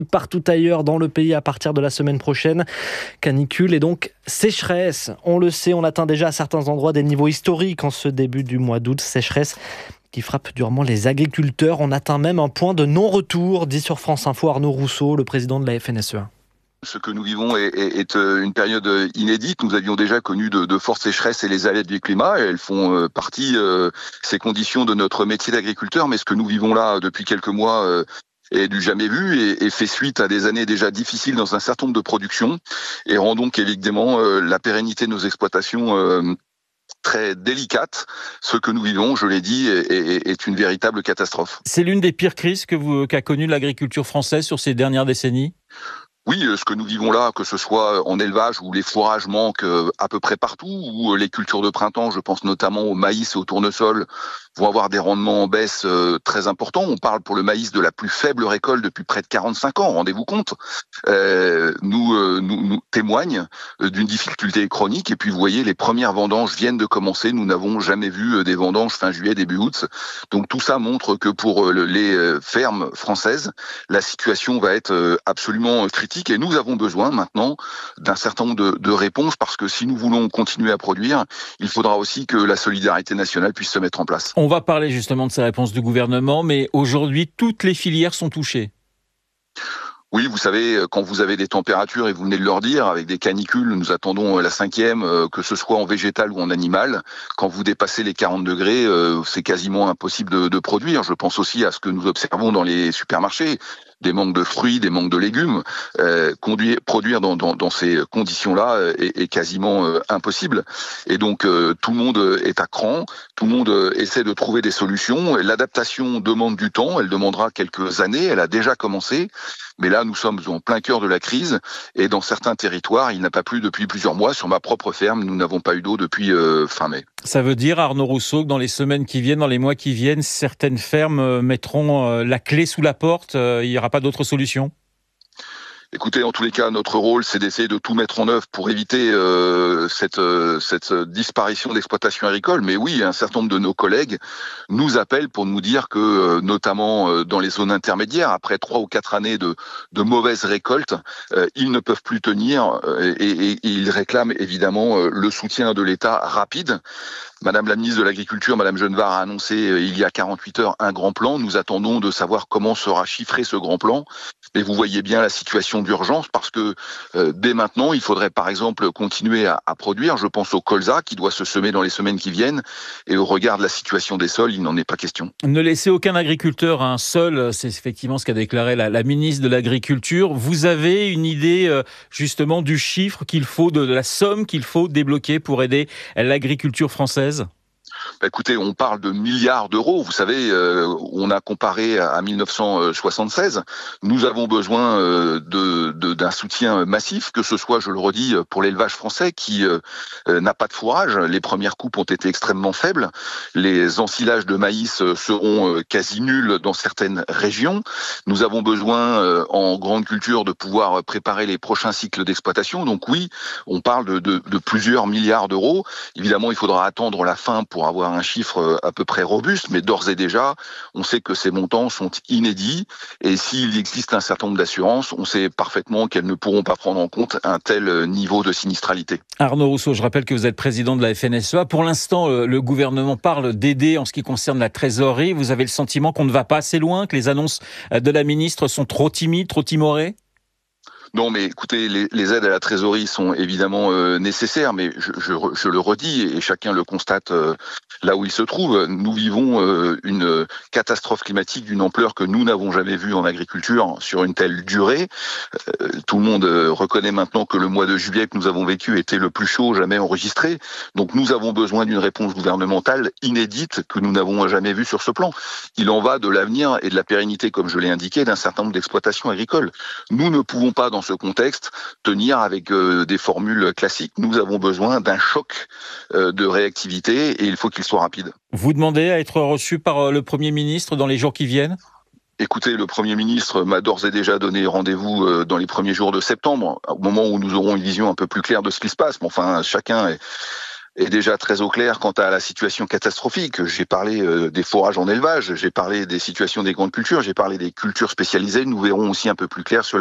partout ailleurs dans le pays à partir de la semaine prochaine. Canicule et donc sécheresse. On le sait, on atteint déjà à certains endroits des niveaux historiques en ce début du mois d'août. Sécheresse qui frappe durement les agriculteurs. On atteint même un point de non-retour, dit sur France Info Arnaud Rousseau, le président de la FNSEA. Ce que nous vivons est une période inédite. Nous avions déjà connu de fortes sécheresses et les aléas du climat. Et elles font partie, ces conditions, de notre métier d'agriculteur. Mais ce que nous vivons là depuis quelques mois est du jamais vu et fait suite à des années déjà difficiles dans un certain nombre de productions et rend donc évidemment la pérennité de nos exploitations très délicate. Ce que nous vivons, je l'ai dit, est une véritable catastrophe. C'est l'une des pires crises qu'a connue l'agriculture française sur ces dernières décennies ? Oui, ce que nous vivons là, que ce soit en élevage où les fourrages manquent à peu près partout, ou les cultures de printemps, je pense notamment au maïs et au tournesol, vont avoir des rendements en baisse très importants. On parle pour le maïs de la plus faible récolte depuis près de 45 ans, rendez-vous compte. Nous témoigne d'une difficulté chronique. Et puis vous voyez, les premières vendanges viennent de commencer. Nous n'avons jamais vu des vendanges fin juillet, début août. Donc tout ça montre que pour les fermes françaises, la situation va être absolument critique. Et nous avons besoin maintenant d'un certain nombre de réponses, parce que si nous voulons continuer à produire, il faudra aussi que la solidarité nationale puisse se mettre en place. On va parler justement de ces réponses du gouvernement, mais aujourd'hui, toutes les filières sont touchées. Oui, vous savez, quand vous avez des températures, et vous venez de leur dire, avec des canicules, nous attendons la 5e, que ce soit en végétal ou en animal. Quand vous dépassez les 40 degrés, c'est quasiment impossible de produire. Je pense aussi à ce que nous observons dans les supermarchés. Des manques de fruits, des manques de légumes. Produire dans ces conditions-là est quasiment impossible. Et donc tout le monde est à cran, tout le monde essaie de trouver des solutions. L'adaptation demande du temps, elle demandera quelques années, elle a déjà commencé. Mais là, nous sommes en plein cœur de la crise et dans certains territoires, il n'a pas plu depuis plusieurs mois. Sur ma propre ferme, nous n'avons pas eu d'eau depuis fin mai. Ça veut dire, Arnaud Rousseau, que dans les semaines qui viennent, dans les mois qui viennent, certaines fermes mettront la clé sous la porte. Il n'y aura pas d'autre solution ? Écoutez, en tous les cas, notre rôle, c'est d'essayer de tout mettre en œuvre pour éviter cette disparition d'exploitation agricole. Mais oui, un certain nombre de nos collègues nous appellent pour nous dire que, notamment dans les zones intermédiaires, après 3 ou 4 années de mauvaises récoltes, ils ne peuvent plus tenir et ils réclament évidemment le soutien de l'État rapide. Madame la ministre de l'Agriculture, Madame Genevard, a annoncé il y a 48 heures un grand plan. Nous attendons de savoir comment sera chiffré ce grand plan. Et vous voyez bien la situation d'urgence, parce que dès maintenant, il faudrait par exemple continuer à produire. Je pense au colza qui doit se semer dans les semaines qui viennent. Et au regard de la situation des sols, il n'en est pas question. Ne laissez aucun agriculteur seul, c'est effectivement ce qu'a déclaré la ministre de l'Agriculture. Vous avez une idée justement du chiffre qu'il faut, de la somme qu'il faut débloquer pour aider l'agriculture française ? Écoutez, on parle de milliards d'euros. Vous savez, on a comparé à 1976. Nous avons besoin d'un soutien massif, que ce soit, je le redis, pour l'élevage français qui n'a pas de fourrage. Les premières coupes ont été extrêmement faibles. Les ensilages de maïs seront quasi nuls dans certaines régions. Nous avons besoin, en grande culture, de pouvoir préparer les prochains cycles d'exploitation. Donc oui, on parle de plusieurs milliards d'euros. Évidemment, il faudra attendre la fin pour avoir un chiffre à peu près robuste, mais d'ores et déjà, on sait que ces montants sont inédits, et s'il existe un certain nombre d'assurances, on sait parfaitement qu'elles ne pourront pas prendre en compte un tel niveau de sinistralité. Arnaud Rousseau, je rappelle que vous êtes président de la FNSEA. Pour l'instant, le gouvernement parle d'aider en ce qui concerne la trésorerie. Vous avez le sentiment qu'on ne va pas assez loin, que les annonces de la ministre sont trop timides, trop timorées ? Non, mais écoutez, les aides à la trésorerie sont évidemment nécessaires, mais je le redis, et chacun le constate là où il se trouve. Nous vivons une catastrophe climatique d'une ampleur que nous n'avons jamais vue en agriculture sur une telle durée. Tout le monde reconnaît maintenant que le mois de juillet que nous avons vécu était le plus chaud jamais enregistré. Donc nous avons besoin d'une réponse gouvernementale inédite que nous n'avons jamais vue sur ce plan. Il en va de l'avenir et de la pérennité, comme je l'ai indiqué, d'un certain nombre d'exploitations agricoles. Nous ne pouvons pas, dans ce contexte, tenir avec des formules classiques. Nous avons besoin d'un choc de réactivité, et il faut qu'il soit rapide. Vous demandez à être reçu par le Premier ministre dans les jours qui viennent ? Écoutez, le Premier ministre m'a d'ores et déjà donné rendez-vous dans les premiers jours de septembre, au moment où nous aurons une vision un peu plus claire de ce qui se passe. Mais enfin, chacun est déjà très au clair quant à la situation catastrophique. J'ai parlé des forages en élevage, j'ai parlé des situations des grandes cultures, j'ai parlé des cultures spécialisées. Nous verrons aussi un peu plus clair sur